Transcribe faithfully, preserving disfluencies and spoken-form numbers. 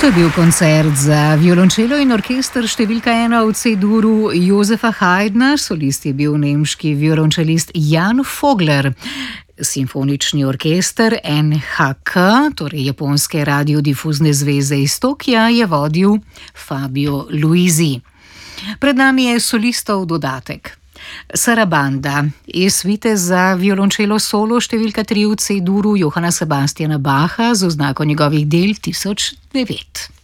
To je bil koncert za violončelo in orkester številka ena v C-duru Josefa Haydna, solist je bil nemški violončelist Jan Vogler. Simfonični orkester N H K, torej japonske radiodifuzne zveze iz Tokia, je vodil Fabio Luisi. Pred nami je solistov dodatek. Sarabanda je svite za violončelo solo številka tri v C-duru Johana Sebastiana Bacha z oznako njegovih del tisoč devet.